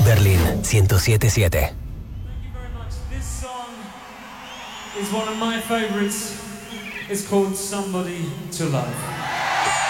Berlín 107.7. Is one of my favorites. It's called Somebody to Love.